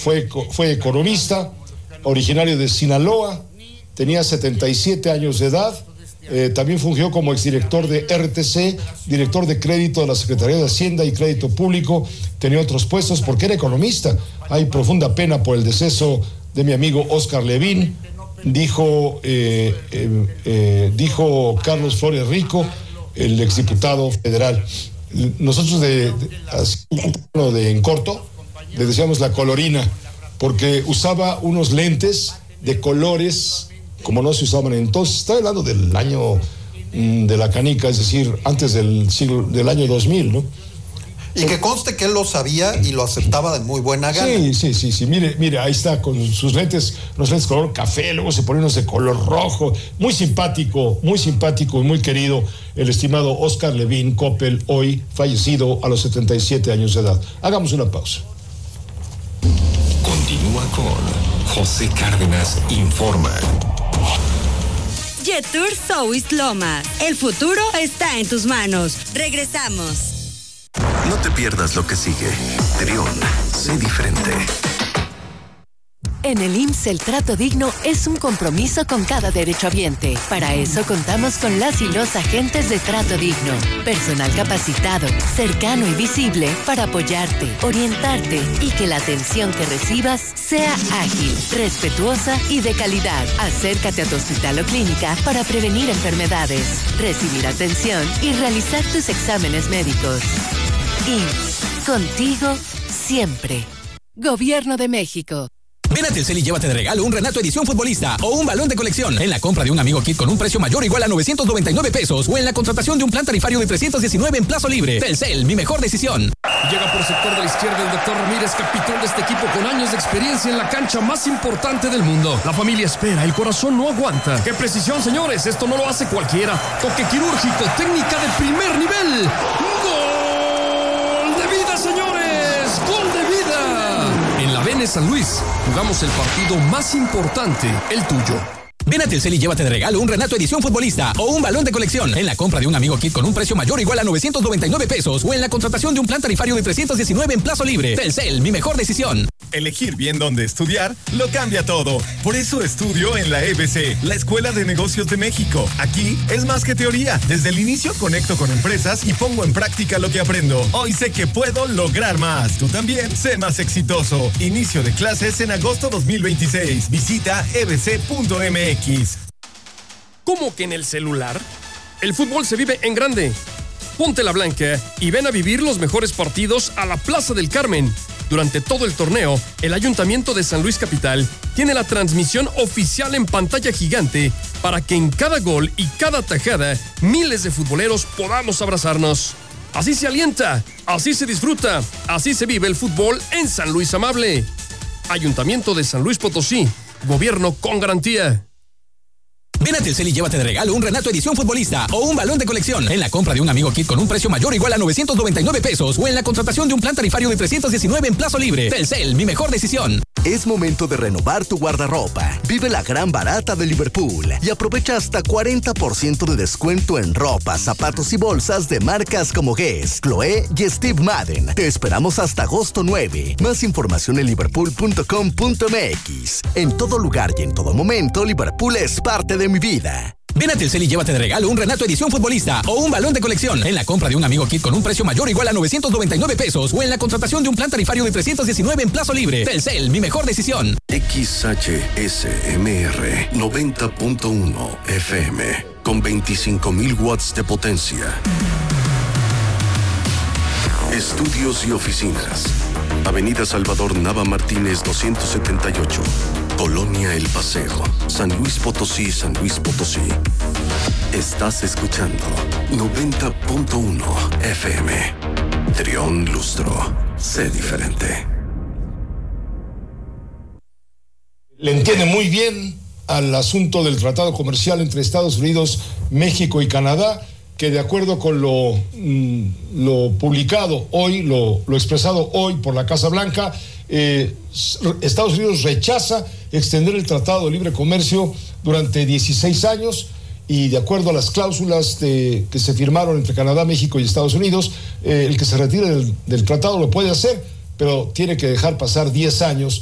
fue economista, originario de Sinaloa, tenía 77 años de edad. También fungió como exdirector de RTC, director de crédito de la Secretaría de Hacienda y Crédito Público. Tenía otros puestos porque era economista. Hay profunda pena por el deceso de mi amigo Óscar Levín, dijo Carlos Flores Rico, el exdiputado federal. Nosotros en corto le decíamos la colorina, porque usaba unos lentes de colores como no se usaban entonces. Estoy hablando del año de la canica, es decir, antes del año 2000, ¿no? Y que conste que él lo sabía y lo aceptaba de muy buena gana. Sí. Mire, ahí está con sus lentes, unos lentes color café, luego se ponen unos de color rojo. Muy simpático y muy querido el estimado Óscar Levín Coppel, hoy fallecido a los 77 años de edad. Hagamos una pausa. Continúa con José Cárdenas Informa. Jetour South Lomas. El futuro está en tus manos. Regresamos. No te pierdas lo que sigue. Trión, sé diferente. En el IMSS el trato digno es un compromiso con cada derechohabiente. Para eso contamos con las y los agentes de trato digno. Personal capacitado, cercano y visible para apoyarte, orientarte y que la atención que recibas sea ágil, respetuosa y de calidad. Acércate a tu hospital o clínica para prevenir enfermedades, recibir atención y realizar tus exámenes médicos. IMSS, contigo siempre. Gobierno de México. Ven a Telcel y llévate de regalo un Renato Edición Futbolista o un balón de colección en la compra de un Amigo Kit con un precio mayor o igual a 999 pesos o en la contratación de un plan tarifario de 319 en plazo libre. Telcel, mi mejor decisión. Llega por sector de la izquierda el doctor Ramírez, capitán de este equipo con años de experiencia en la cancha más importante del mundo. La familia espera, el corazón no aguanta. ¡Qué precisión, señores! Esto no lo hace cualquiera. Toque quirúrgico, técnica de primer nivel. ¡Gol de vida, señores! ¡Gol de vida! En la Vene San Luis, jugamos el partido más importante, el tuyo. Ven a Telcel y llévate de regalo un Renato Edición Futbolista o un balón de colección en la compra de un Amigo Kit con un precio mayor o igual a 999 pesos o en la contratación de un plan tarifario de 319 en plazo libre. Telcel, mi mejor decisión. Elegir bien dónde estudiar lo cambia todo. Por eso estudio en la EBC, la Escuela de Negocios de México. Aquí es más que teoría. Desde el inicio conecto con empresas y pongo en práctica lo que aprendo. Hoy sé que puedo lograr más. Tú también sé más exitoso. Inicio de clases en agosto 2026. Visita ebc.mx. ¿Cómo que en el celular? El fútbol se vive en grande. Ponte la blanca y ven a vivir los mejores partidos a la Plaza del Carmen. Durante todo el torneo, el Ayuntamiento de San Luis Capital tiene la transmisión oficial en pantalla gigante para que en cada gol y cada tajada miles de futboleros podamos abrazarnos. Así se alienta, así se disfruta, así se vive el fútbol en San Luis Amable. Ayuntamiento de San Luis Potosí, gobierno con garantía. Ven a Telcel y llévate de regalo un Renato Edición Futbolista o un balón de colección en la compra de un Amigo Kit con un precio mayor o igual a 999 pesos o en la contratación de un plan tarifario de 319 en plazo libre. Telcel, mi mejor decisión. Es momento de renovar tu guardarropa. Vive la gran barata de Liverpool y aprovecha hasta 40% de descuento en ropa, zapatos y bolsas de marcas como Guess, Chloé y Steve Madden. Te esperamos hasta agosto 9. Más información en liverpool.com.mx. En todo lugar y en todo momento, Liverpool es parte de mi vida. Ven a Telcel y llévate de regalo un Renato Edición Futbolista o un balón de colección en la compra de un Amigo Kit con un precio mayor o igual a 999 pesos o en la contratación de un plan tarifario de 319 en plazo libre. Telcel, mi mejor decisión. XHSMR 90.1 FM con 25,000 watts de potencia. Estudios y oficinas. Avenida Salvador Nava Martínez 278. Colonia El Paseo, San Luis Potosí, San Luis Potosí. Estás escuchando 90.1 FM. Trión Lustro. Sé diferente. Le entiende muy bien al asunto del tratado comercial entre Estados Unidos, México y Canadá, que de acuerdo con lo publicado hoy, lo expresado hoy por la Casa Blanca, Estados Unidos rechaza extender el Tratado de Libre Comercio durante 16 años y de acuerdo a las cláusulas que se firmaron entre Canadá, México y Estados Unidos, el que se retire del tratado lo puede hacer, pero tiene que dejar pasar 10 años